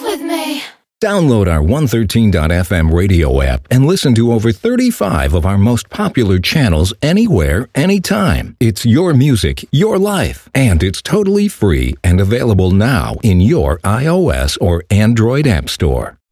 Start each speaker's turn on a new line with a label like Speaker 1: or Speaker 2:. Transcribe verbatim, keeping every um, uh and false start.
Speaker 1: with me.
Speaker 2: Download our one thirteen dot f m radio app and listen to over thirty-five of our most popular channels anywhere, anytime. It's your music, your life, and it's totally free and available now in your iOS or Android app store.